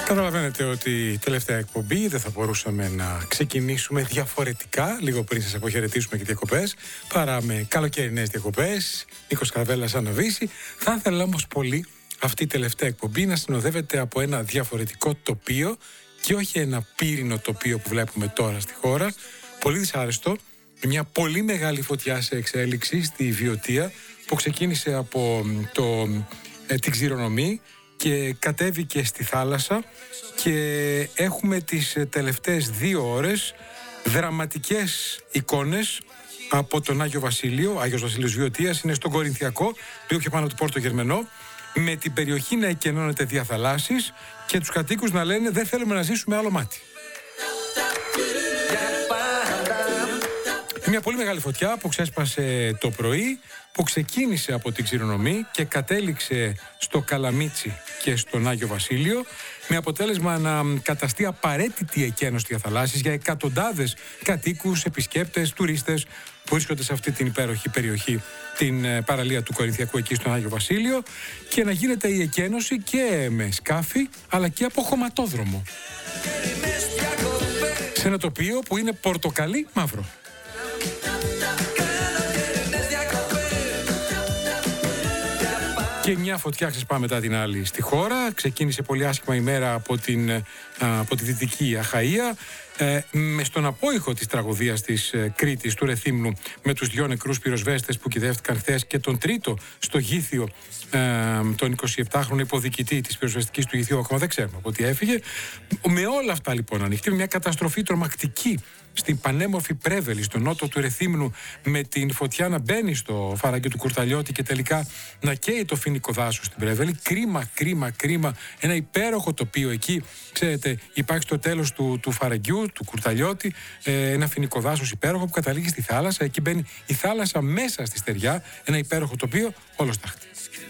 Καταλαβαίνετε ότι η τελευταία εκπομπή δεν θα μπορούσαμε να ξεκινήσουμε διαφορετικά, λίγο πριν σας αποχαιρετήσουμε και διακοπές, παρά με καλοκαιρινές διακοπές. Νίκος Καραβέλλας Αναβίση. Θα ήθελα όμως πολύ αυτή η τελευταία εκπομπή να συνοδεύεται από ένα διαφορετικό τοπίο και όχι ένα πύρινο τοπίο που βλέπουμε τώρα στη χώρα. Πολύ δυσάρεστο, μια πολύ μεγάλη φωτιά σε εξέλιξη στη Βιωτία που ξεκίνησε από την Ξηρονομή και κατέβηκε στη θάλασσα και έχουμε τις τελευταίες 2 ώρες δραματικές εικόνες από τον Άγιο Βασίλειο. Άγιος Βασίλειος Βιωτίας είναι στον Κορινθιακό, λίγο πιο πάνω από το Πόρτο Γερμενό, με την περιοχή να εκενώνεται διαθαλάσσης και τους κατοίκους να λένε δεν θέλουμε να ζήσουμε άλλο μάτι. Μια πολύ μεγάλη φωτιά που ξέσπασε το πρωί, που ξεκίνησε από την Ξηρονομή και κατέληξε στο Καλαμίτσι και στον Άγιο Βασίλειο, με αποτέλεσμα να καταστεί απαραίτητη εκένωση διαθαλάσσης για εκατοντάδες κατοίκους, επισκέπτες, τουρίστες που βρίσκονται σε αυτή την υπέροχη περιοχή, την παραλία του Κορινθιακού εκεί στον Άγιο Βασίλειο, και να γίνεται η εκένωση και με σκάφη αλλά και από χωματόδρομο, σε ένα τοπίο που είναι πορτοκαλί μαύρο. Και μια φωτιά ξεσπά μετά την άλλη στη χώρα. Ξεκίνησε πολύ άσχημα ημέρα από τη Δυτική Αχαΐα, στον απόϊχο της τραγωδίας της Κρήτης, του Ρεθύμνου, με τους 2 νεκρούς πυροσβέστες που κυδεύτηκαν χθες και τον τρίτο στο Γήθιο, τον 27χρονο υποδικητή της πυροσβεστικής του Γηθίου, ακόμα δεν ξέρουμε από τι έφυγε. Με όλα αυτά λοιπόν ανοιχτή μια καταστροφή τρομακτική στην πανέμορφη Πρέβελη, στο νότο του Ρεθύμνου, με την φωτιά να μπαίνει στο φαραγγί του Κουρταλιώτη και τελικά να καίει το φοινικό δάσος στην Πρέβελη. Κρίμα. Ένα υπέροχο τοπίο εκεί. Ξέρετε, υπάρχει στο τέλος του φαραγγιού, του Κουρταλιώτη, ένα φοινικό δάσος υπέροχο που καταλήγει στη θάλασσα. Εκεί μπαίνει η θάλασσα μέσα στη στεριά. Ένα υπέροχο τοπίο, όλο στάχτη.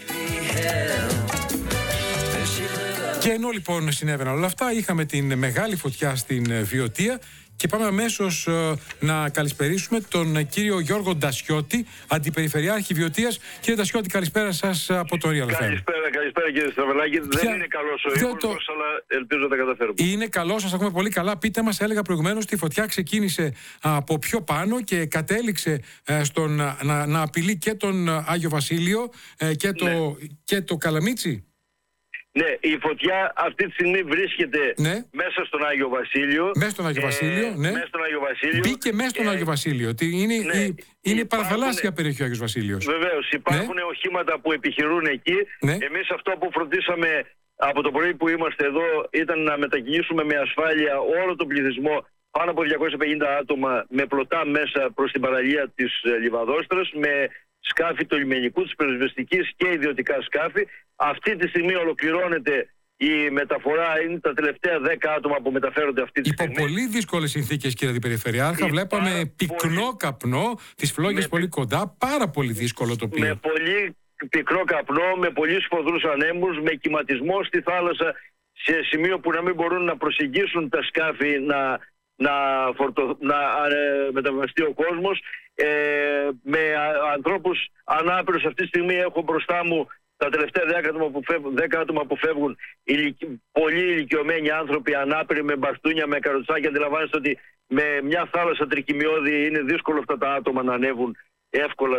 Και ενώ λοιπόν συνέβαιναν όλα αυτά, είχαμε την μεγάλη φωτιά στην Βιωτία. Και πάμε αμέσως να καλησπερίσουμε τον κύριο Γιώργο Ντασιώτη, Αντιπεριφερειάρχη Βιωτίας. Κύριε Ντασιώτη, καλησπέρα σας από το Real FM. Καλησπέρα κύριε Στραβελάκη. Δεν είναι καλός ο ύπουλος, αλλά ελπίζω να τα καταφέρουμε. Είναι καλός, σας ακούμε πολύ καλά. Πείτε μας, έλεγα προηγουμένως, τη φωτιά ξεκίνησε από πιο πάνω και κατέληξε να απειλεί και τον Άγιο Βασίλειο και το Καλαμίτσι. Ναι, η φωτιά αυτή τη στιγμή βρίσκεται μέσα στον Άγιο Βασίλειο. Μέσα στον Άγιο Βασίλειο, ναι. Μπήκε μέσα στον Άγιο Βασίλειο. Είναι παραθαλάσσια περιοχή ο Άγιος Βασίλειος. Βεβαίως, υπάρχουν οχήματα που επιχειρούν εκεί. Εμείς αυτό που φροντίσαμε από το πρωί που είμαστε εδώ ήταν να μετακινήσουμε με ασφάλεια όλο τον πληθυσμό, πάνω από 250 άτομα, με πλωτά μέσα προς την παραλία της Λιβαδόστρας, με σκάφη του λιμενικού, της πυροσβεστικής και ιδιωτικά σκάφη. Αυτή τη στιγμή ολοκληρώνεται η μεταφορά, είναι τα τελευταία 10 άτομα που μεταφέρονται αυτή τη στιγμή. Υπό πολύ δύσκολες συνθήκες, κύριε Αντιπεριφερειάρχα, βλέπαμε πυκνό καπνό, τις φλόγες πολύ κοντά, πάρα πολύ δύσκολο τοπίο. Με πολύ πυκνό καπνό, με πολύ σφοδρούς ανέμους, με κυματισμό στη θάλασσα, σε σημείο που να μην μπορούν να προσεγγίσουν τα σκάφη, να μεταβαστεί ο κόσμος, με ανθρώπους ανάπηρους. Αυτή τη στιγμή έχω μπροστά μου τα τελευταία 10 άτομα που φεύγουν, πολύ ηλικιωμένοι άνθρωποι, ανάπηροι, με μπαστούνια, με καροτσάκια. Αντιλαμβάνεστε ότι με μια θάλασσα τρικυμιώδη είναι δύσκολο αυτά τα άτομα να ανέβουν εύκολα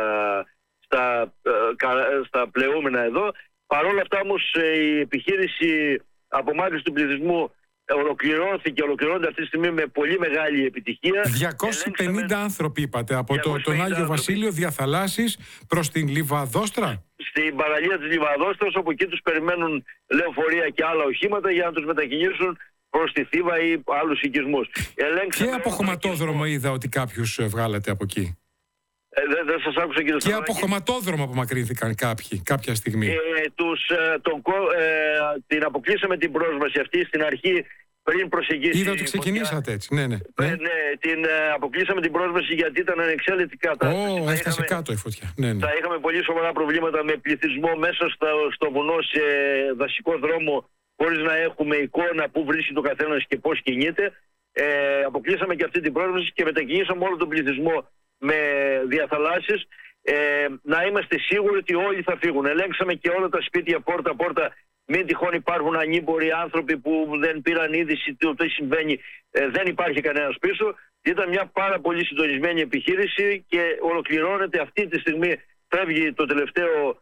στα πλεούμενα εδώ. Παρ' όλα αυτά όμως η επιχείρηση απομάκρυνσης του πληθυσμού ολοκληρώνεται αυτή τη στιγμή με πολύ μεγάλη επιτυχία. 250 άνθρωποι είπατε από τον Άγιο Βασίλειο διαθαλάσσης προς την Λιβαδόστρα. Στην παραλία της Λιβαδόστρας, όπου εκεί τους περιμένουν λεωφορεία και άλλα οχήματα για να τους μετακινήσουν προς τη Θήβα ή άλλους οικισμούς. Και από χωματόδρομο είδα ότι κάποιους βγάλατε από εκεί. Δεν σας άκουσα, κύριε Και από χωματόδρομο απομακρύνθηκαν κάποια στιγμή. Την αποκλείσαμε την πρόσβαση αυτή στην αρχή, πριν προσεγγίσει. Είδα ότι ξεκινήσατε έτσι. Ναι. Την αποκλείσαμε την πρόσβαση γιατί ήταν ανεξέλεγκτη κατάσταση. Έφτασε κάτω η φωτιά. Ναι. Θα είχαμε πολύ σοβαρά προβλήματα με πληθυσμό μέσα στο βουνό, σε δασικό δρόμο, χωρίς να έχουμε εικόνα πού βρίσκεται ο καθένας και πώς κινείται. Αποκλείσαμε και αυτή την πρόσβαση και μετακινήσαμε όλο τον πληθυσμό με διαθαλάσσεις, να είμαστε σίγουροι ότι όλοι θα φύγουν. Ελέγξαμε και όλα τα σπίτια πόρτα-πόρτα Μην τυχόν υπάρχουν ανήμποροι άνθρωποι που δεν πήραν είδηση του τι συμβαίνει. Δεν υπάρχει κανένας πίσω. Ήταν μια πάρα πολύ συντονισμένη επιχείρηση και ολοκληρώνεται αυτή τη στιγμή. Φεύγει το τελευταίο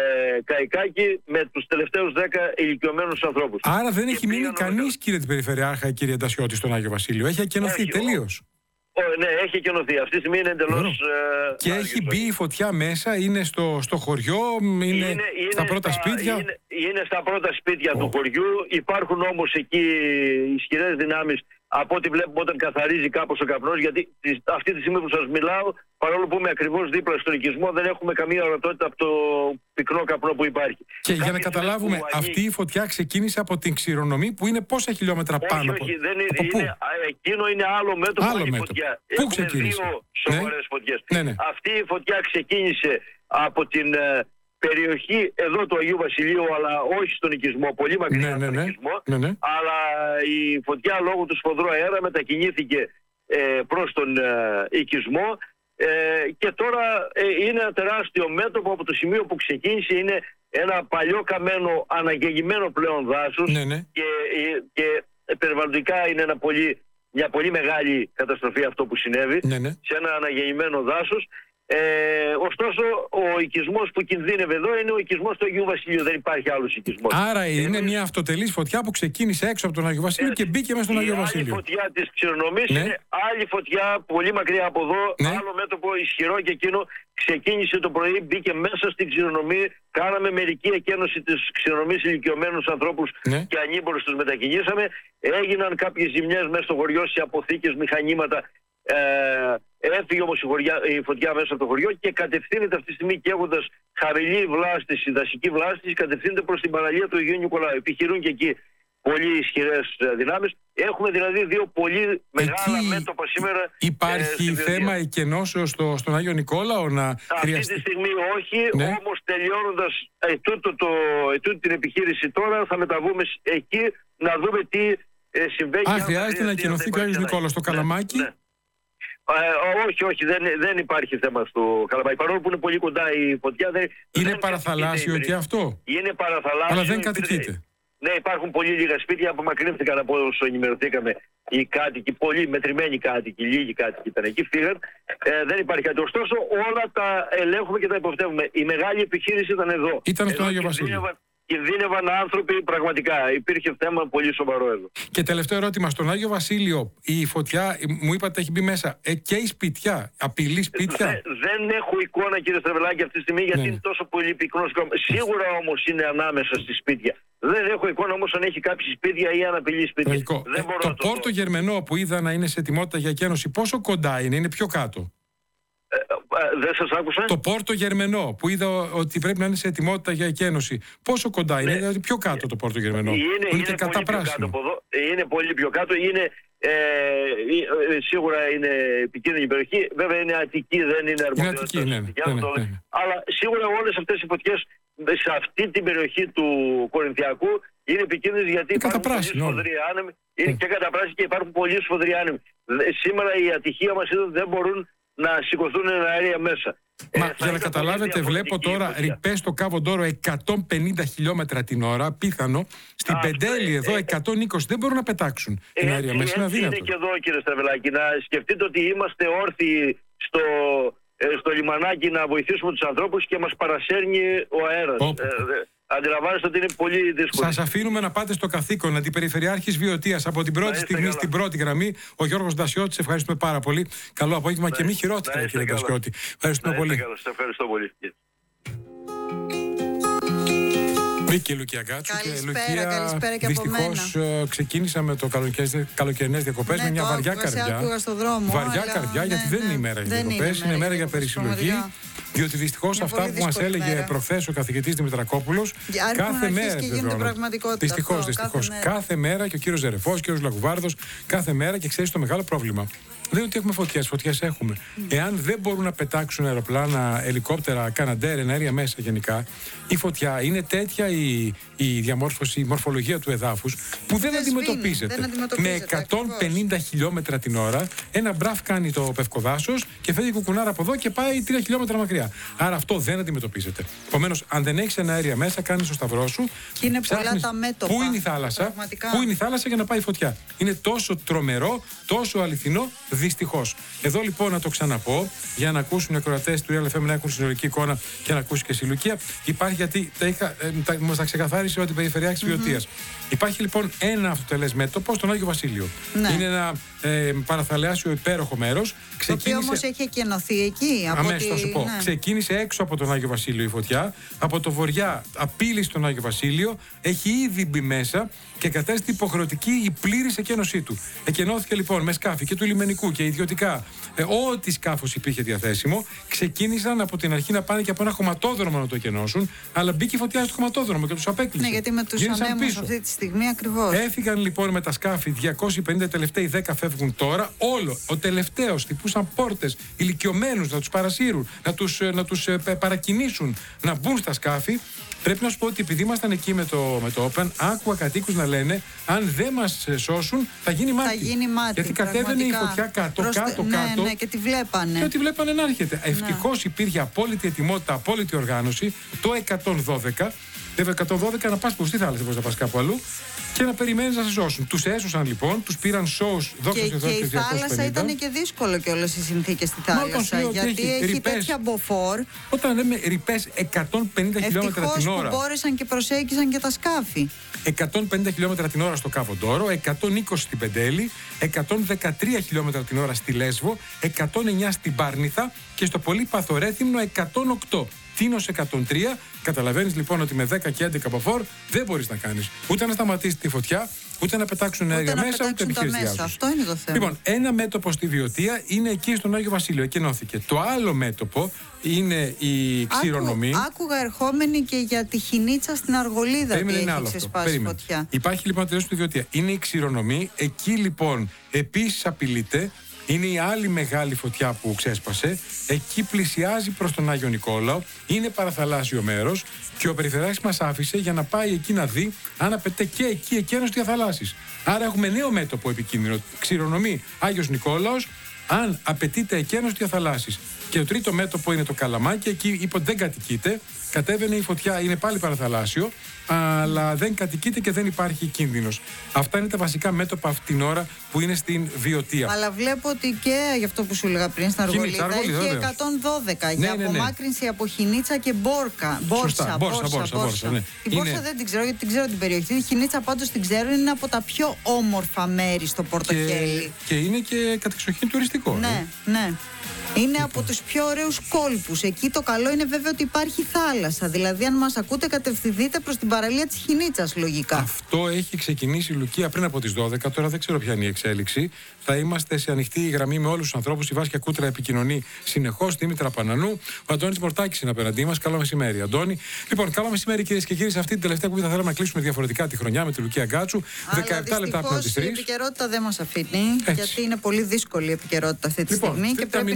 καϊκάκι με τους τελευταίους 10 ηλικιωμένους ανθρώπους. Άρα δεν έχει μείνει κανείς, κύριε την Περιφερειάρχα, κύριε Ντασιώτη, στον Άγιο Βασίλειο. Έχει ακενωθεί τελείως. Ναι, έχει ακενωθεί. Αυτή τη στιγμή είναι εντελώς. Και έχει μπει η φωτιά μέσα, είναι στο χωριό, είναι στα πρώτα σπίτια. Είναι στα πρώτα σπίτια του χωριού. Υπάρχουν όμως εκεί ισχυρές δυνάμεις. Από ό,τι βλέπουμε όταν καθαρίζει κάπως ο καπνός, γιατί αυτή τη στιγμή που σας μιλάω, παρόλο που είμαι ακριβώς δίπλα στον οικισμό, δεν έχουμε καμία ορατότητα από το πυκνό καπνό που υπάρχει. Και για να καταλάβουμε, αυτή η φωτιά ξεκίνησε από την Ξηρονομή, που είναι πόσα χιλιόμετρα πάνω? Όχι, δεν είναι, εκείνο είναι άλλο μέτωπο. Η φωτιά. Πού ξεκίνησε? Δύο σοβαρές φωτιές. Ναι. Αυτή η φωτιά ξεκίνησε από την περιοχή εδώ του Αγίου Βασιλείου, αλλά όχι στον οικισμό, πολύ μακριά από τον οικισμό. Αλλά η φωτιά λόγω του σφοδρού αέρα μετακινήθηκε προς τον οικισμό και τώρα είναι ένα τεράστιο μέτωπο. Από το σημείο που ξεκίνησε είναι ένα παλιό καμένο, αναγεγημένο πλέον δάσος και περιβαλλοντικά είναι μια πολύ μεγάλη καταστροφή αυτό που συνέβη σε ένα αναγεγημένο δάσος. Ωστόσο, ο οικισμός που κινδύνευε εδώ είναι ο οικισμός του Αγίου Βασιλείου. Δεν υπάρχει άλλος οικισμός. Άρα είναι μια αυτοτελής φωτιά που ξεκίνησε έξω από τον Αγίου Βασιλείο και μπήκε μέσα στον Αγίου Βασιλείο. Η άλλη φωτιά της Ξηρονομής είναι άλλη φωτιά πολύ μακριά από εδώ. Άλλο μέτωπο ισχυρό και εκείνο ξεκίνησε το πρωί, μπήκε μέσα στην Ξηρονομή. Κάναμε μερική εκένωση της Ξηρονομής, ηλικιωμένους ανθρώπους και ανήμπορους τους μετακινήσαμε. Έγιναν κάποιες ζημιές μέσα στο χωριό σε αποθήκες, μηχανήματα. Έφυγε όμως η φωτιά μέσα από το χωριό και κατευθύνεται αυτή τη στιγμή, και έχοντας χαμηλή βλάστηση, δασική βλάστηση, κατευθύνεται προς την παραλία του Αγίου Νικολάου. Επιχειρούν και εκεί πολύ ισχυρές δυνάμεις. Έχουμε δηλαδή δύο πολύ μεγάλα μέτωπα σήμερα. Υπάρχει θέμα εκενώσεως στον Άγιο Νικόλαο να χρειαστεί? Αυτή τη στιγμή όχι, όμως τελειώνοντας τούτη την επιχείρηση τώρα θα μεταβούμε εκεί να δούμε τι συμβαίνει. Χρειάζεται να εκενωθεί και ο Άγιος Νικόλαος στο Καλαμάκι? Όχι, δεν υπάρχει θέμα στο Καλαμάκι. Παρόλο που είναι πολύ κοντά η φωτιά. Είναι παραθαλάσσιο και αυτό? Είναι παραθαλάσσιο. Αλλά δεν κατοικείται. Ναι, υπάρχουν πολύ λίγα σπίτια. Απομακρύνθηκαν από όσο ενημερωθήκαμε οι κάτοικοι, πολύ μετρημένοι κάτοικοι, λίγοι κάτοικοι ήταν εκεί, φύγαν. Δεν υπάρχει κάτι. Ωστόσο, όλα τα ελέγχουμε και τα υποπτεύουμε. Η μεγάλη επιχείρηση ήταν εδώ. Ήταν στον Άγιο Βασίλειο. Κινδύνευαν άνθρωποι, πραγματικά. Υπήρχε θέμα πολύ σοβαρό εδώ. Και τελευταίο ερώτημα. Στον Άγιο Βασίλειο η φωτιά, μου είπατε, έχει μπει μέσα και η σπίτια, απειλεί σπίτια? Δεν έχω εικόνα, κύριε Στραβελάκη, αυτή τη στιγμή, γιατί είναι τόσο πολύ πυκνός. Σίγουρα όμως είναι ανάμεσα στη σπίτια. Δεν έχω εικόνα όμως αν έχει κάποια σπίτια ή αν απειλεί σπίτια. Το Πόρτο Γερμενό που είδα να είναι σε ετοιμότητα για εκένωση, πόσο κοντά είναι πιο κάτω? Δεν σας άκουσα. Το Πόρτο Γερμενό που είδα ότι πρέπει να είναι σε ετοιμότητα για εκένωση, πόσο κοντά είναι? Δηλαδή πιο κάτω το Πόρτο Γερμενό. Είναι και κατά πράσινο. Είναι πολύ πιο κάτω. Σίγουρα είναι επικίνδυνη περιοχή. Βέβαια είναι Αττική, δεν είναι αρμοδιότητα. Αλλά σίγουρα όλες αυτές οι φωτιές σε αυτή την περιοχή του Κορινθιακού είναι επικίνδυνες, γιατί υπάρχουν πολλοί σφοδροί άνεμοι. Είναι και κατά πράσινο και υπάρχουν πολλοί σφοδροί άνεμοι. Σήμερα η ατυχία μας είναι ότι δεν μπορούν να σηκωθούν αέρια μέσα. Για να καταλάβετε, βλέπω τώρα ρηπές στο Κάβο Ντόρο 150 χιλιόμετρα την ώρα, πίθανο. Στην Πεντέλη εδώ 120, δεν μπορούν να πετάξουν την αέρια μέσα. Είναι αδύνατο. Είναι και εδώ, κύριε Στραβελάκη, να σκεφτείτε ότι είμαστε όρθιοι στο λιμανάκι να βοηθήσουμε τους ανθρώπους και μας παρασέρνει ο αέρας. Αντιλαμβάνεστε ότι είναι πολύ δύσκολο. Σας αφήνουμε να πάτε στο καθήκον. Αντιπεριφερειάρχης Βιωτίας από την πρώτη στιγμή στην πρώτη γραμμή, ο Γιώργος Ντασιώτης. Ευχαριστούμε πάρα πολύ. Καλό απόγευμα και μη χειρότερα, κύριε Ντασιώτη. Ευχαριστούμε πολύ. Ευχαριστώ πολύ. Μπήκε η Λουκία Γκάτσου και Λουκία, δυστυχώς ξεκίνησα με το καλοκαιρινές διακοπές με μια βαριά καρδιά. Βαριά καρδιά, γιατί δεν είναι ημέρα για διακοπές, είναι ημέρα για περισυλλογή. Διότι δυστυχώς αυτά που μας έλεγε προχθές ο καθηγητής Δημητρακόπουλος, κάθε μέρα. Δυστυχώς. Κάθε μέρα, και ο κύριος Ζερεφός, ο κύριος Λαγουβάρδος, κάθε μέρα, και ξέρεις το μεγάλο πρόβλημα. Δεν είναι ότι έχουμε φωτιές έχουμε. Εάν δεν μπορούν να πετάξουν αεροπλάνα, ελικόπτερα, καναντέρ, αέρια μέσα γενικά, η φωτιά είναι τέτοια η διαμόρφωση, η μορφολογία του εδάφους, που δεν αντιμετωπίζεται. Με 150 χιλιόμετρα την ώρα, ένα μπραφ κάνει το πευκοδάσος και φεύγει κουκουνάρα από εδώ και πάει 3 χιλιόμετρα μακριά. αέρια. Άρα αυτό δεν αντιμετωπίζεται. Επομένως, αν δεν έχεις εναέρια μέσα, κάνεις το σταυρό σου. Και είναι πολλά τα μέτωπα. Πού είναι η θάλασσα, πού είναι η θάλασσα για να πάει φωτιά. Είναι τόσο τρομερό, τόσο αληθινό, δυστυχώς. Εδώ λοιπόν να το ξαναπώ, για να ακούσουν οι ακροατές του Real FM να έχουν συνολική εικόνα και να ακούσει και στη Λουκία. Υπάρχει, γιατί μας τα ξεκαθάρισε ότι η Περιφερειάρχης Βιωτίας. Υπάρχει λοιπόν ένα αυτοτελές μέτωπο στον Άγιο Βασίλειο. Ναι. Είναι ένα παραθαλάσσιο υπέροχο μέρος. Το οποίο όμως έχει εκενωθεί εκεί. Αμέσως θα σου πω. Ναι. Ξεκίνησε έξω από τον Άγιο Βασίλειο η φωτιά. Από το βορειά απείλησε τον Άγιο Βασίλειο. Έχει ήδη μπει μέσα και κατέστη υποχρεωτική η πλήρης εκένωσή του. Εκενώθηκε λοιπόν με σκάφη και του λιμενικού και ιδιωτικά. Ό,τι σκάφος υπήρχε διαθέσιμο. Ξεκίνησαν από την αρχή να πάνε και από ένα χωματόδρομο να το εκενώσουν. Αλλά μπήκε η φωτιά στο χωματόδρομο και τους απέκλεισε. Ναι, γιατί με τους ανέμους αυτή τη στιγμή ακριβώς. Έφυγαν λοιπόν με τα σκάφη 250, τελευταίοι 10 φεύγουν τώρα. Όλο ο τελευταίος χτυπούσαν πόρτες, ηλικιωμένους να τους παρασύρουν, να τους παρακινήσουν να μπουν στα σκάφη. Πρέπει να σου πω ότι επειδή ήμασταν εκεί με το Open, άκουγα κατοίκους να λένε αν δεν μας σώσουν θα γίνει μάτι. Γιατί κατέβαινε η φωτιά κάτω. Ναι, και τη βλέπανε. Και τη βλέπανε να έρχεται. Ναι. Ευτυχώς υπήρχε απόλυτη ετοιμότητα, απόλυτη οργάνωση. Το 112. Βέβαια, 112 να πας προς τη θάλασσα, να πας κάπου αλλού και να περιμένεις να σε σώσουν. Τους έσωσαν λοιπόν, τους πήραν σώους, δόξα τω Θεώ. Και η θάλασσα ήταν και δύσκολο και όλες οι συνθήκες στη θάλασσα. Γιατί έχει ρηπές, τέτοια μποφόρ. Όταν λέμε ρηπές 150 χιλιόμετρα την ώρα. Που μπόρεσαν και προσέγγισαν και τα σκάφη. 150 χιλιόμετρα την ώρα στο Κάβο Ντόρο, 120 στην Πεντέλη, 113 χιλιόμετρα την ώρα στη Λέσβο, 109 στην Πάρνηθα και στο πολύ παθορέθυμνο 108. Τίνος 103, καταλαβαίνεις λοιπόν ότι με 10 και 11 από φόρ δεν μπορείς να κάνεις ούτε να σταματήσεις τη φωτιά, ούτε να πετάξουν αέρια μέσα, ούτε επιχειρήσεις. Αυτό είναι το θέμα. Λοιπόν, ένα μέτωπο στη Βιωτία είναι εκεί στον Άγιο Βασίλειο, εκενώθηκε. Το άλλο μέτωπο είναι η Ξηρονομή. Άκουγα ερχόμενη και για τη Χινίτσα στην Αργολίδα που έχει ξεσπάσει φωτιά. Υπάρχει λοιπόν τελείως στη Βιωτία. Είναι η Ξηρονομή, εκεί λοιπόν επίσης απειλείται. Είναι η άλλη μεγάλη φωτιά που ξέσπασε. Εκεί πλησιάζει προς τον Άγιο Νικόλαο. Είναι παραθαλάσσιο μέρος. Και ο Περιφερειάρχης μας άφησε για να πάει εκεί να δει αν απαιτείται και εκεί εκένωση διαθαλάσσης. Άρα έχουμε νέο μέτωπο επικίνδυνο. Ξηρονομή Άγιος Νικόλαος, αν απαιτείται εκένωση διαθαλάσσης. Και το τρίτο μέτωπο είναι το Καλαμάκι. Εκεί είπε ότι δεν κατοικείται. Κατέβαινε η φωτιά, είναι πάλι παραθαλάσσιο, αλλά δεν κατοικείται και δεν υπάρχει κίνδυνος. Αυτά είναι τα βασικά μέτωπα αυτή την ώρα που είναι στην Βιωτία. Αλλά βλέπω ότι και γι' αυτό που σου έλεγα πριν, στην Αργολίδα έχει 112 για απομάκρυνση από Χινίτσα και Μπόρσα. Ναι. Την Μπόρσα δεν την ξέρω, γιατί την ξέρω την περιοχή. Τη Χινίτσα πάντως την ξέρω, είναι από τα πιο όμορφα μέρη στο Πορτοκέλι. Και είναι και κατεξοχήν τουριστικό. Ναι, ναι. Είναι από τους πιο ωραίους κόλπους. Εκεί το καλό είναι βέβαια ότι υπάρχει θάλασσα. Δηλαδή, αν μας ακούτε, κατευθυνθείτε προς την παραλία της Χινίτσας, λογικά. Αυτό έχει ξεκινήσει η Λουκία πριν από τις 12. Τώρα δεν ξέρω ποια είναι η εξέλιξη. Θα είμαστε σε ανοιχτή γραμμή με όλους τους ανθρώπους. Η Βάσκια Κούτρα επικοινωνεί συνεχώς. Δήμητρα Πανανού. Ο Αντώνης Μορτάκης είναι απέναντί μας. Καλό μεσημέρι, Αντώνη. Λοιπόν, καλό μεσημέρι, κυρίες και κύριοι. Σε αυτή την τελευταία κουβέντα θα θέλαμε να κλείσουμε διαφορετικά τη χρονιά με τη Λουκία Γκάτσου. 17 λεπτά πριν τις 3. Η επικαιρότητα δεν μας αφήνει. Γιατί είναι πολύ δύσκολη η επικαιρότητα αυτή τη στιγμή. Και πρέπει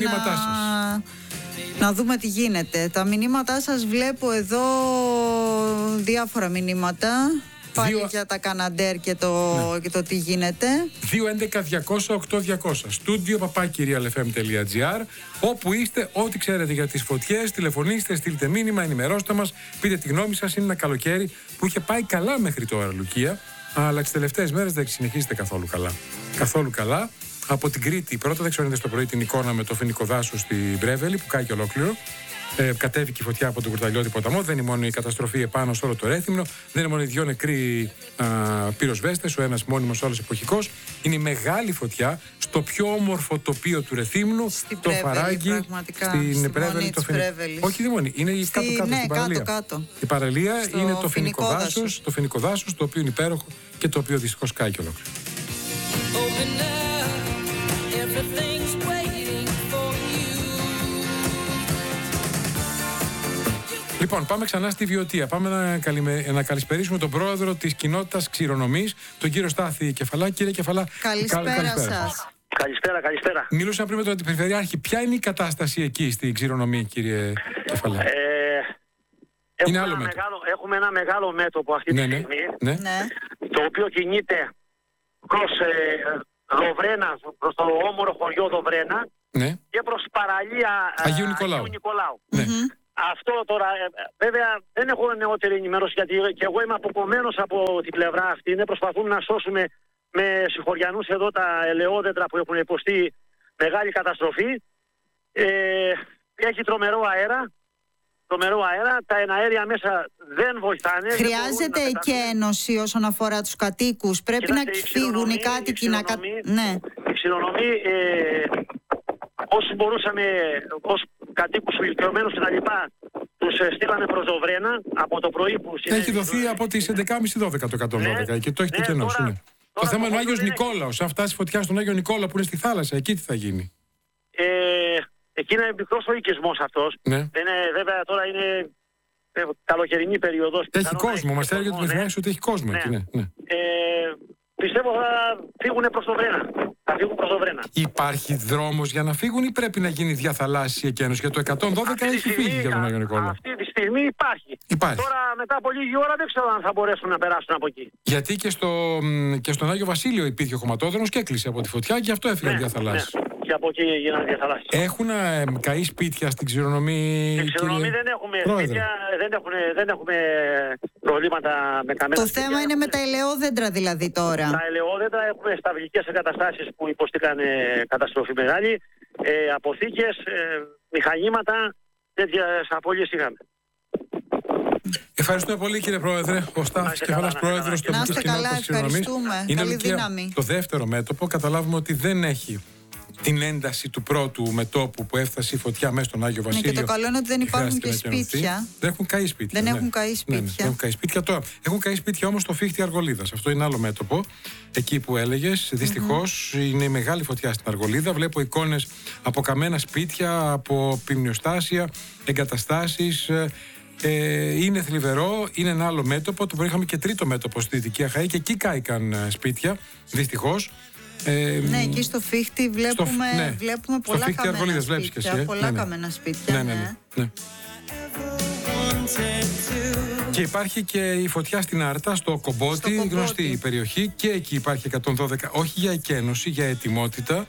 να δούμε τι γίνεται. Τα μηνύματά σας βλέπω εδώ, διάφορα μηνύματα. Πάλι για τα Καναντέρ και το τι γίνεται. 211-200-8200. Στούντιο papakirialfm.gr. Όπου είστε, ό,τι ξέρετε για τις φωτιές, τηλεφωνήστε, στείλτε μήνυμα, ενημερώστε μας, πείτε τη γνώμη σας. Είναι ένα καλοκαίρι που είχε πάει καλά μέχρι τώρα, Λουκία, αλλά τις τελευταίες μέρες δεν συνεχίζεται καθόλου καλά. Καθόλου καλά. Από την Κρήτη, πρώτα δεν ξέρω αν είδες το πρωί την εικόνα με το φοινικό δάσος στην Πρέβελη που κάει και ολόκληρο. Κατέβηκε η φωτιά από τον Κουρταλιώτη ποταμό. Δεν είναι μόνο η καταστροφή επάνω σε όλο το Ρέθυμνο, δεν είναι μόνο οι δύο νεκροί πυροσβέστες, ο ένας μόνιμος, ο άλλος εποχικός. Είναι η μεγάλη φωτιά στο πιο όμορφο τοπίο του Ρεθύμνου, το Φαράγγι, στην Πρέβελη. Όχι, δεν είναι η κάτω-κάτω στην παραλία. Κάτω. Η παραλία είναι το φοινικό δάσος, το οποίο είναι υπέροχο και το οποίο δυστυχώς κάει και ολόκληρο. Λοιπόν, πάμε ξανά στη Βιωτία. Πάμε να καλησπερίσουμε τον πρόεδρο της κοινότητας Ξηρονομής, τον κύριο Στάθη Κεφαλά. Κύριε Κεφαλά, καλησπέρα σας. Καλησπέρα. Μιλούσα πριν με τον Αντιπεριφερειάρχη. Ποια είναι η κατάσταση εκεί στην Ξηρονομή, κύριε Κεφαλά? Έχουμε ένα μεγάλο μέτωπο αυτή τη στιγμή, το οποίο κινείται προς Δοβρένα, προς το όμορο χωριό Δοβρένα, και προς παραλία Αγίου Νικολάου. Ναι. Αυτό τώρα, βέβαια δεν έχω νεότερη ενημέρωση, γιατί και εγώ είμαι αποκομμένος από την πλευρά αυτή. Προσπαθούμε να σώσουμε με συγχωριανούς εδώ τα ελαιόδεντρα που έχουν υποστεί μεγάλη καταστροφή. Έχει τρομερό αέρα, τα εναέρια μέσα δεν βοηθάνε. Χρειάζεται εκένωση όσον αφορά τους κατοίκους. Πρέπει να φύγουν οι κάτοικοι να... Η ξηρονομοί, όσοι μπορούσαμε, ως κατοίκους ηλικιωμένους και τα λοιπά, τους στείλανε προς Δοβρένα από το πρωί που έχει δοθεί από τις 11.30-12 το 112 και το έχετε κενώσει. Το θέμα είναι ο Άγιος Νικόλαος. Αν φτάσει φωτιά στον Άγιο Νικόλαο που είναι στη θάλασσα, εκεί τι θα γίνει? Εκεί είναι μικρός ο οικισμός αυτός. Βέβαια τώρα είναι καλοκαιρινή περίοδος. Έχει κόσμο, μας έλεγε ότι ότι έχει κόσμο εκεί. Πιστεύω θα φύγουν προς το Βρένα. Υπάρχει δρόμος για να φύγουν ή πρέπει να γίνει διαθαλάσσια εκένωση? Για το 112 έχει φύγει για τον Άγιο Νικόλαο. Αυτή τη στιγμή υπάρχει. Τώρα μετά από λίγη ώρα δεν ξέρω αν θα μπορέσουν να περάσουν από εκεί. Γιατί και στον Άγιο Βασίλειο υπήρχε χωματόδρομος και έκλεισε από τη φωτιά και αυτό έφυγαν διαθαλάσσια. Και από εκεί γίνανε διαθαλάσσια. Έχουν καεί σπίτια στην ξηρονομοί? Στην ξηρονομοί δεν έχουμε σπίτια, δεν έχουμε προβλήματα με καμένα. Το θέμα είναι με τα ελαιόδεντρα δηλαδή τώρα. Τα ελαιόδεντρα έχουμε σταυλικές εγκαταστάσεις που υποστήκαν καταστροφή μεγάλη, αποθήκες, μηχανήματα, τέτοιες απώλειες είχαμε. Ευχαριστούμε πολύ κύριε Πρόεδρε. Ο Στάθης Κεφαλάς Πρόεδρος του Τοπικής Κοινότητας Ξηρονομής. Καλή δύναμη. Το δεύτερο μέτωπο καταλάβουμε ότι δεν έχει την ένταση του πρώτου μετώπου που έφτασε η φωτιά μέσα στον Άγιο Βασίλειο. Και το καλό είναι ότι δεν υπάρχουν και σπίτια. Δεν έχουν καεί σπίτια. Δεν έχουν καεί σπίτια. Τώρα, έχουν καεί σπίτια όμως στο Φίχτη Αργολίδας. Αυτό είναι άλλο μέτωπο. Εκεί που έλεγες, δυστυχώς είναι η μεγάλη φωτιά στην Αργολίδα. Βλέπω εικόνες από καμένα σπίτια, από πυμνιοστάσια, εγκαταστάσεις. Είναι θλιβερό, είναι ένα άλλο μέτωπο. Το είχαμε και τρίτο μέτωπο στη Δυτική Αχαΐ και εκεί κάηκαν σπίτια, δυστυχώς. Ναι, εκεί στο Φίχτη βλέπουμε πολλά καμένα σπίτια. Πολλά καμένα σπίτια. Ναι. Και υπάρχει και η φωτιά στην Άρτα, στο Κομπότι, γνωστή η περιοχή. Και εκεί υπάρχει 112, όχι για εκένωση, για ετοιμότητα.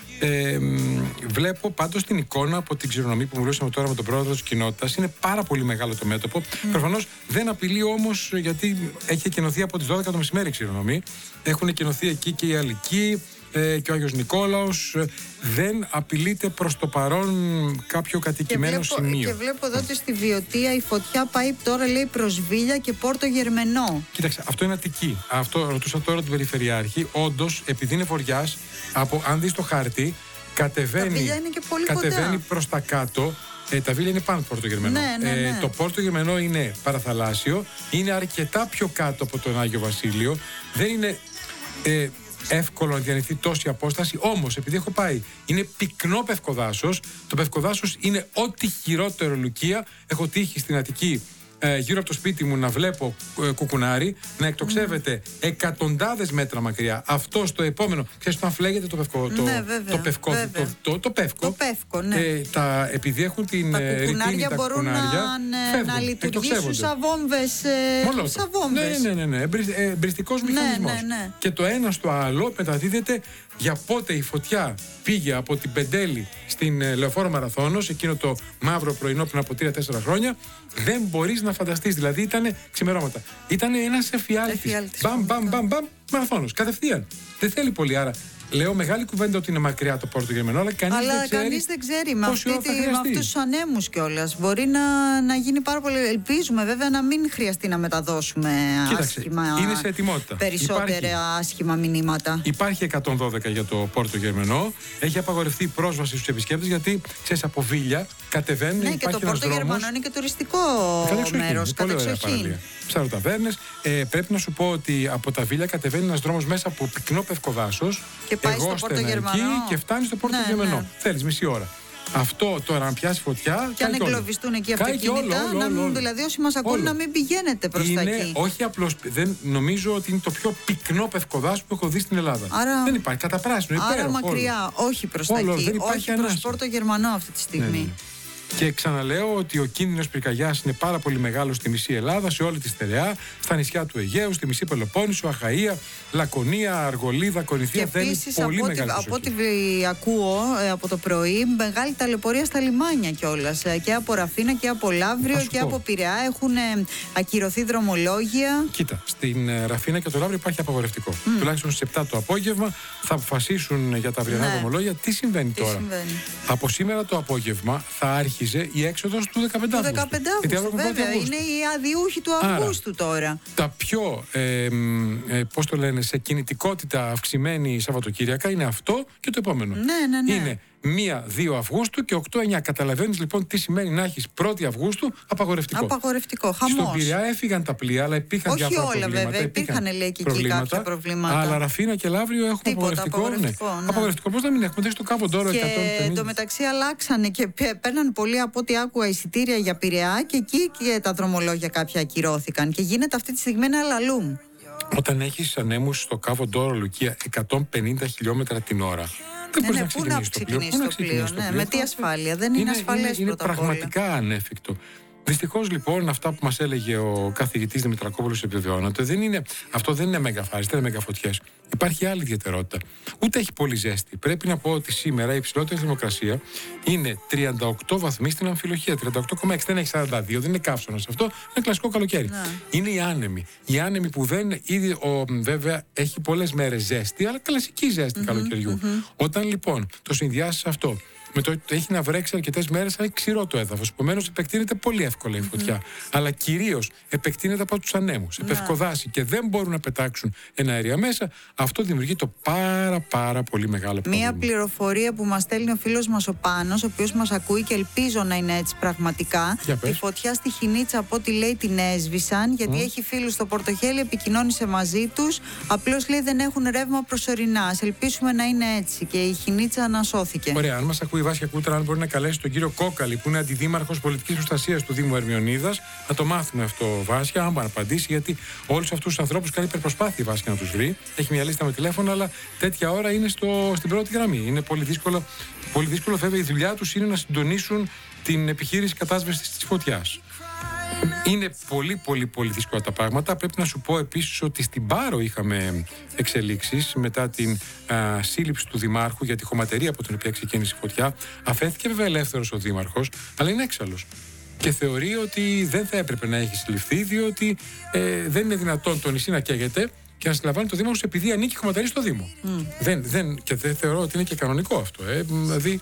Βλέπω πάντως την εικόνα από την ξηρονομή που μιλούσαμε τώρα με τον πρόεδρο της κοινότητας. Είναι πάρα πολύ μεγάλο το μέτωπο. Προφανώς δεν απειλεί όμως, γιατί έχει εκενωθεί από τις 12 το μεσημέρι η ξηρονομή. Έχουν εκενωθεί εκεί και η Αλική και ο Άγιος Νικόλαος. Δεν απειλείται προς το παρόν κάποιο κατοικημένο σημείο. Και βλέπω εδώ ότι στη Βιωτία η φωτιά πάει τώρα, λέει, προς Βίλια και Πόρτο Γερμενό. Κοίταξε, αυτό είναι Αττική. Αυτό ρωτούσα τώρα τον Περιφερειάρχη. Όντως, επειδή είναι βοριάς, αν δεις το χάρτη, κατεβαίνει προς τα κάτω. Τα Βίλια είναι πάνω από το Πόρτο Γερμενό. Ναι. Το Πόρτο Γερμενό είναι παραθαλάσσιο, είναι αρκετά πιο κάτω από τον Άγιο Βασίλειο. Δεν είναι εύκολο να διανυθεί τόση απόσταση. Όμως, επειδή έχω πάει, είναι πυκνό πευκοδάσος. Το πευκοδάσος είναι ό,τι χειρότερο Λουκία. Έχω τύχει στην Αττική, γύρω από το σπίτι μου, να βλέπω κουκουνάρι να εκτοξεύεται εκατοντάδες μέτρα μακριά. Αυτό στο επόμενο. Ξέρεις αν φλέγεται το πευκό? Το πεύκο. Ναι. Επειδή έχουν την κουκουνάρια τα μπορούν να λειτουργήσουν σαν βόμβες. Ναι. Εμπριστικός μηχανισμός. Ναι. Και το ένα στο άλλο μεταδίδεται. Για πότε η φωτιά πήγε από την Πεντέλη στην Λεωφόρο Μαραθώνος, εκείνο το μαύρο πρωινό πριν από 3-4 χρόνια, δεν μπορείς να φανταστείς. Δηλαδή ήταν ξημερώματα. Ήταν ένας εφιάλτης. Μπαμ, Μαραθώνος. Κατευθείαν. Δεν θέλει πολύ. Άρα λέω μεγάλη κουβέντα ότι είναι μακριά το Πόρτο Γερμενό, αλλά κανείς δεν ξέρει. Με αυτούς τους ανέμους κιόλας. Μπορεί να γίνει πάρα πολύ. Ελπίζουμε βέβαια να μην χρειαστεί να μεταδώσουμε είναι σε ετοιμότητα. Περισσότερα άσχημα μηνύματα. Υπάρχει 112 για το Πόρτο Γερμενό. Έχει απαγορευτεί η πρόσβαση στους επισκέπτες, γιατί ξέρεις, από Βίλια κατεβαίνουν. Ναι, και το Πόρτο Γερμανό είναι και τουριστικό μέρος. Κατεξοχήν. Ψαροταβέρνες. Πρέπει να σου πω ότι από τα Βίλια κατεβαίνει ένας δρόμος μέσα από πυκνό πευκοδάσος. Και πάει στο Πόρτο Γερμανό. Και φτάνει στο Πόρτο Γερμανό. Ναι. Θέλεις μισή ώρα. Αυτό τώρα, αν πιάσει φωτιά. Και αν εγκλωβιστούν εκεί αυτοκίνητα, δηλαδή όσοι μας ακούν να μην πηγαίνετε προς τα εκεί. Όχι απλώς. Νομίζω ότι είναι το πιο πυκνό πευκοδάσο που έχω δει στην Ελλάδα. Δεν υπάρχει. Κατά πράσινο, υπέροχο. Άρα μακριά, όχι προς τα εκεί. Όχι προς Πόρτο Γερμανό αυτή τη στιγμή. Ναι. Και ξαναλέω ότι ο κίνδυνος πυρκαγιάς είναι πάρα πολύ μεγάλος στη μισή Ελλάδα, σε όλη τη στερεά, στα νησιά του Αιγαίου, στη μισή Πελοπόννησο, Αχαΐα, Λακωνία, Αργολίδα, Κορινθία. Και επίσης, από ό,τι ακούω από το πρωί, μεγάλη ταλαιπωρία στα λιμάνια κιόλας. Και από Ραφίνα και από Λαύριο και από Πειραιά έχουν ακυρωθεί δρομολόγια. Κοίτα, στην Ραφίνα και το Λαύριο υπάρχει απαγορευτικό. Τουλάχιστον στις 7 το απόγευμα θα αποφασίσουν για τα αυριανά δρομολόγια. Τι συμβαίνει τώρα? Από σήμερα το απόγευμα θα άρχισε η έξοδος του 15 Αυγούστου. Του 15 Αυγούστου, βέβαια. Είναι οι αδιούχοι του Αυγούστου τώρα. Τα πιο, πώς το λένε, σε κινητικότητα αυξημένη Σαββατοκύριακα είναι αυτό και το επόμενο. Ναι. Είναι 1-2 Αυγούστου και 8-9. Καταλαβαίνεις λοιπόν τι σημαίνει να έχεις 1η Αυγούστου απαγορευτικό. Απαγορευτικό, χαμός. Στον Πειραιά έφυγαν τα πλοία, αλλά υπήρχαν διάφορα προβλήματα. Όχι όλα, βέβαια. Υπήρχαν, λέει, και εκεί κάποια προβλήματα. Αλλά Ραφίνα και Λαύριο έχουν απαγορευτικό. Απαγορευτικό. Πώς να μην έχουμε? Στο Κάβο Ντόρο 150. Και εντωμεταξύ αλλάξανε και παίρναν πολύ, από ό,τι άκουγα, εισιτήρια για Πειραιά και εκεί και τα δρομολόγια κάποια ακυρώθηκαν. Και γίνεται αυτή τη στιγμή ένα λαλούμ. Όταν έχεις ανέμους στο Κάβο Ντόρο, Λουκία, 150 χιλιόμετρα την ώρα. Δεν μπορείς να ξεκινήσεις το πλοίο. Με τι ασφάλεια? Δεν είναι ασφαλές. Είναι πραγματικά ανέφικτο. Δυστυχώς λοιπόν αυτά που μας έλεγε ο καθηγητής Δημητρακόπουλος επιβεβαιώνονται. Αυτό δεν είναι μεγαφάρις, δεν είναι μεγαφωτιές. Υπάρχει άλλη ιδιαιτερότητα. Ούτε έχει πολύ ζέστη. Πρέπει να πω ότι σήμερα η υψηλότερη θερμοκρασία είναι 38 βαθμοί στην Αμφιλοχεία. 38,6. Δεν έχει 42, δεν είναι καύσωνας. Αυτό είναι κλασικό καλοκαίρι. Είναι οι άνεμοι. Οι άνεμοι που δεν. Ήδη βέβαια έχει πολλές μέρες ζέστη, αλλά κλασική ζέστη καλοκαιριού. Όταν λοιπόν το συνδυάσεις αυτό με το ότι έχει να βρέξει αρκετές μέρες, αλλά είναι ξηρό το έδαφος. Επομένως, επεκτείνεται πολύ εύκολα η φωτιά. Αλλά κυρίως επεκτείνεται από τους ανέμους. Επευκοδάσει και δεν μπορούν να πετάξουν εναέρια μέσα. Αυτό δημιουργεί το πάρα πολύ μεγάλο πρόβλημα. Μία πληροφορία που μας στέλνει ο φίλος μας ο Πάνος, ο οποίος μας ακούει και ελπίζω να είναι έτσι πραγματικά. Τη φωτιά στη Χινίτσα, από ό,τι λέει, την έσβησαν, γιατί έχει φίλους στο Πορτοχέλι, επικοινώνησε μαζί τους. Απλώς λέει δεν έχουν ρεύμα προσωρινά. Ας ελπίσουμε να είναι έτσι και η Χινίτσα να σώθηκε. Ωραία, αν μας ακούει η Βάσια Κούτρα, αν μπορεί να καλέσει τον κύριο Κόκαλη, που είναι αντιδήμαρχος πολιτικής προστασίας του Δήμου Ερμιονίδας, να το μάθουμε αυτό, Βάσια, αν μπορεί να απαντήσει, γιατί όλους αυτούς τους ανθρώπους κάνει υπερπροσπάθεια η Βάσια να τους βρει. Έχει μια λίστα με τηλέφωνα, αλλά τέτοια ώρα είναι στην πρώτη γραμμή. Είναι πολύ δύσκολο. Πολύ δύσκολο, βέβαια, η δουλειά τους είναι να συντονίσουν την επιχείρηση κατάσβεσης της φωτιάς. Είναι πολύ δύσκολα τα πράγματα. Πρέπει να σου πω επίσης ότι στην Πάρο είχαμε εξελίξεις μετά την σύλληψη του Δημάρχου για τη χωματερία από την οποία ξεκίνησε η φωτιά. Αφέθηκε βέβαια ελεύθερος ο Δήμαρχος, αλλά είναι έξαλλος. Και θεωρεί ότι δεν θα έπρεπε να έχει συλληφθεί, διότι δεν είναι δυνατόν το νησί να καίγεται και να συλλαμβάνει το Δήμαρχος επειδή ανήκει χωματερή στο Δήμο. Και δεν θεωρώ ότι είναι και κανονικό αυτό. Δηλαδή,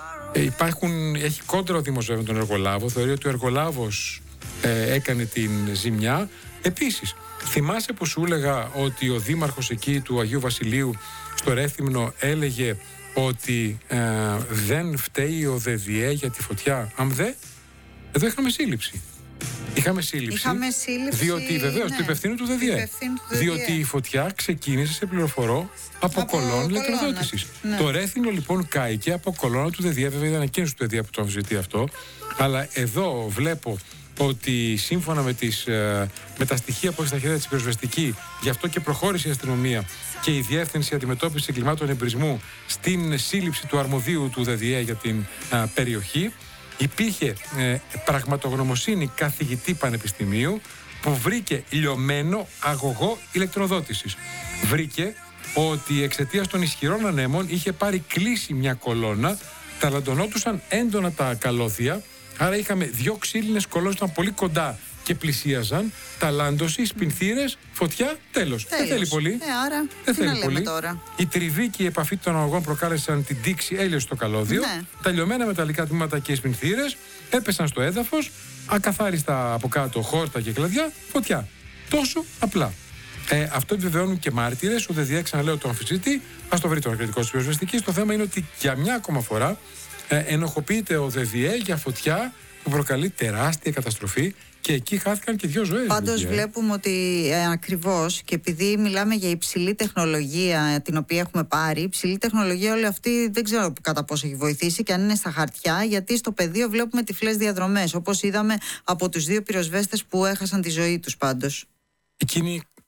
έχει κόντρα ο Δήμος βέβαια τον εργολάβο. Θεωρεί ότι ο εργολάβος έκανε την ζημιά. Επίσης, θυμάσαι που σου έλεγα ότι ο δήμαρχος εκεί του Αγίου Βασιλείου στο Ρέθυμνο έλεγε ότι δεν φταίει ο ΔΔΕ για τη φωτιά? Εδώ είχαμε σύλληψη. Είχαμε σύλληψη διότι βεβαίως του υπευθύνου του ΔΔΕ. Διότι η φωτιά ξεκίνησε, σε πληροφορώ, από κολόνα ηλεκτροδότησης. Το Ρέθυμνο λοιπόν κάηκε από κολόνα του ΔΔΕ. Βέβαια ήταν εκείνος του ΔΔΕ που το αμφισβητεί αυτό. Αλλά εδώ βλέπω ότι σύμφωνα με τα στοιχεία που έχει στα χέρια της πυροσβεστική, γι' αυτό και προχώρησε η αστυνομία και η Διεύθυνση Αντιμετώπισης Εγκλημάτων Εμπρισμού στην σύλληψη του αρμοδίου του ΔΔΕ για την περιοχή. Υπήρχε πραγματογνωμοσύνη καθηγητή πανεπιστημίου που βρήκε λιωμένο αγωγό ηλεκτροδότησης. Βρήκε ότι εξαιτίας των ισχυρών ανέμων είχε πάρει κλείσει μια κολόνα, ταλαντωνόντουσαν έντονα τα καλώδια. Άρα είχαμε δύο ξύλινες κολόνες που ήταν πολύ κοντά και πλησίαζαν. Ταλάντωση, σπινθήρες, φωτιά, τέλος. Δεν θέλει πολύ. Άρα, δεν θέλει πολύ. Τώρα. Η τριβή και η επαφή των αγωγών προκάλεσαν την τήξη, έλειωσε στο καλώδιο. Τα λιωμένα μεταλλικά τμήματα και οι σπινθήρες έπεσαν στο έδαφος, ακαθάριστα από κάτω χόρτα και κλαδιά, φωτιά. Τόσο απλά. Αυτό επιβεβαιώνουν και μάρτυρες. Ο ΔΔΕ, ξαναλέω, το αμφισβητεί. Ας το βρει το ανακριτικό της πυροσβεστικής. Το θέμα είναι ότι για μια ακόμα φορά ενοχοποιείται ο ΔΔΕ για φωτιά που προκαλεί τεράστια καταστροφή και εκεί χάθηκαν και 2 ζωές. Πάντως βλέπουμε ότι ακριβώς, και επειδή μιλάμε για υψηλή τεχνολογία την οποία έχουμε πάρει, υψηλή τεχνολογία όλη αυτή δεν ξέρω κατά πόσο έχει βοηθήσει και αν είναι στα χαρτιά, γιατί στο πεδίο βλέπουμε τυφλές διαδρομές, όπως είδαμε από τους 2 πυροσβέστες που έχασαν τη ζωή τους πάντως. Εκείνοι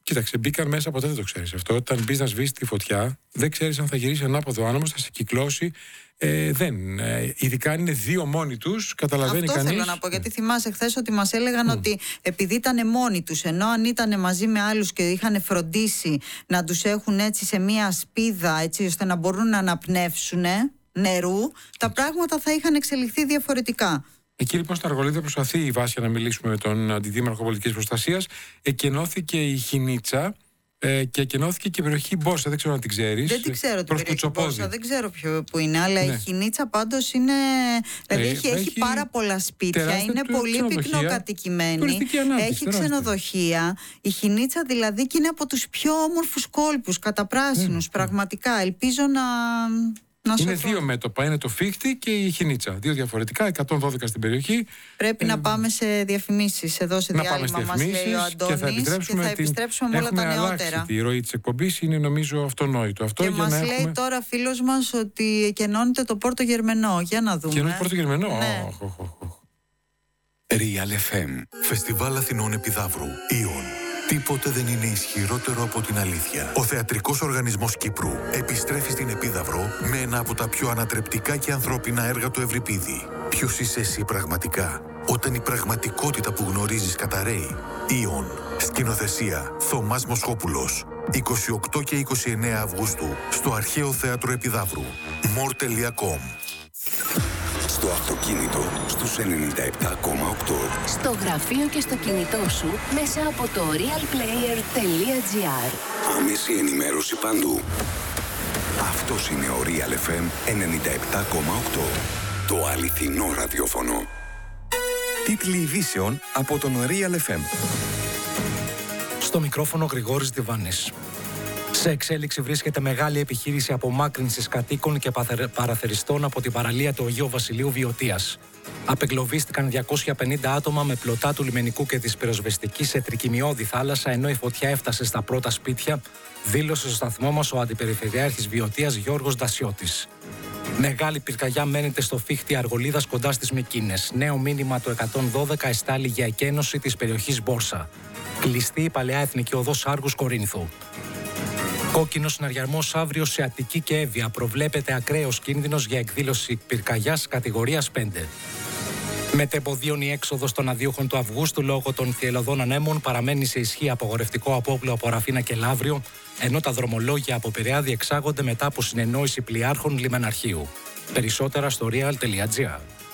Κοίταξε, μπήκαν μέσα, ποτέ δεν το ξέρεις αυτό. Όταν μπεις να σβήσεις τη φωτιά, δεν ξέρεις αν θα γυρίσει ανάποδο άνεμος, θα σε κυκλώσει. Ειδικά αν είναι δύο μόνοι τους, καταλαβαίνει αυτό κανείς. Αυτό θέλω να πω, γιατί θυμάσαι χθες ότι μας έλεγαν ότι επειδή ήταν μόνοι τους, ενώ αν ήταν μαζί με άλλους και είχαν φροντίσει να τους έχουν έτσι σε μία σπίδα, έτσι ώστε να μπορούν να αναπνεύσουν νερού, τα πράγματα θα είχαν εξελιχθεί διαφορετικά. Εκεί λοιπόν στα Αργολίδια προσπαθεί η Βάσια να μιλήσουμε με τον Αντιδήμαρχο Πολιτικής Προστασίας. Εκενώθηκε η Χινίτσα και εκενώθηκε και η περιοχή Μπόρσα. Δεν ξέρω αν την ξέρεις. Δεν την ξέρω την περιοχή Μπόρσα, δεν ξέρω που είναι. Αλλά η Χινίτσα πάντως είναι. Δηλαδή έχει πάρα πολλά σπίτια, είναι πολύ πυκνοκατοικημένη. Έχει ξενοδοχεία. Η Χινίτσα δηλαδή και είναι από τους πιο όμορφους κόλπους, καταπράσινους. Πραγματικά ελπίζω να. Είναι δύο μέτωπα, είναι το Φίχτη και η Χινίτσα. Δύο διαφορετικά, 112 στην περιοχή. Πρέπει να πάμε σε διαφημίσεις εδώ σε διάλειμμα, μας λέει ο Αντώνης, και θα επιστρέψουμε με όλα τα νεότερα. Η ροή της εκπομπής είναι νομίζω αυτονόητο αυτό. Και μας λέει τώρα φίλος μας ότι εκενώνεται το Πόρτο Γερμενό. Για να δούμε. Εκενώνεται το Πόρτο Γερμενό. Ναι. Real FM, Φεστιβάλ Αθηνών Επιδαύρου, Ιον. Τίποτε δεν είναι ισχυρότερο από την αλήθεια. Ο Θεατρικός Οργανισμός Κύπρου επιστρέφει στην Επίδαυρο με ένα από τα πιο ανατρεπτικά και ανθρώπινα έργα του Ευρυπίδη. Ποιος είσαι εσύ πραγματικά, όταν η πραγματικότητα που γνωρίζεις καταραίει? Ιον. Σκηνοθεσία Θωμάς Μοσχόπουλος. 28 και 29 Αυγούστου στο Αρχαίο Θέατρο Επιδαύρου. more.com. Στο αυτοκίνητο, στους 97,8. Στο γραφείο και στο κινητό σου, μέσα από το realplayer.gr. Άμεση ενημέρωση παντού. Αυτός είναι ο Real FM 97,8. Το αληθινό ραδιόφωνο. Τίτλοι ειδήσεων από τον Real FM. Στο μικρόφωνο Γρηγόρης Διβάνης. Σε εξέλιξη βρίσκεται μεγάλη επιχείρηση απομάκρυνσης κατοίκων και παραθεριστών από την παραλία του Αγίου Βασιλείου Βιωτίας. Απεγκλωβίστηκαν 250 άτομα με πλωτά του λιμενικού και της πυροσβεστικής σε τρικυμιώδη θάλασσα, ενώ η φωτιά έφτασε στα πρώτα σπίτια, δήλωσε στο σταθμό μας ο Αντιπεριφερειάρχης Βιωτίας Γιώργος Ντασιώτης. Μεγάλη πυρκαγιά μένεται στο Φίχτη Αργολίδας κοντά στις Μυκίνες. Νέο μήνυμα το 112 εστάλει για εκένωση της περιοχής Μπόρσα. Κλειστή η παλαιά εθνική οδός Άργους Κορίνθου. Κόκκινος συναριασμός αύριο σε Αττική και Εύβοια. Προβλέπεται ακραίος κίνδυνος για εκδήλωση πυρκαγιάς κατηγορίας 5. Μετεμποδίων η έξοδος των αδίουχων του Αυγούστου λόγω των θυελλωδών ανέμων παραμένει σε ισχύ απογορευτικό απόπλο από Ραφίνα και Λαύριο, ενώ τα δρομολόγια από Πειραιά διεξάγονται μετά από συνεννόηση πλοιάρχων λιμεναρχείου. Περισσότερα στο real.gr.